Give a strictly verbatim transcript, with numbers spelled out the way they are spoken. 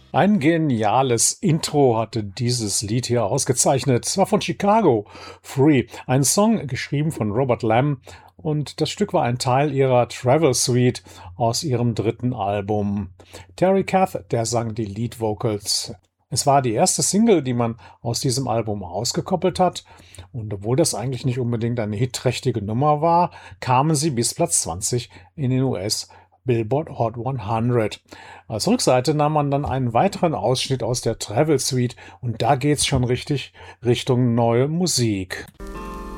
Ein geniales Intro hatte dieses Lied hier ausgezeichnet. Es war von Chicago, Free, ein Song geschrieben von Robert Lamb, und das Stück war ein Teil ihrer Travel Suite aus ihrem dritten Album. Terry Kath, der sang die Lead Vocals. Es war die erste Single, die man aus diesem Album ausgekoppelt hat, und obwohl das eigentlich nicht unbedingt eine hitträchtige Nummer war, kamen sie bis Platz zwanzig in den U S Billboard Hot hundert. Als Rückseite nahm man dann einen weiteren Ausschnitt aus der Travel Suite, und da geht's schon richtig Richtung neue Musik.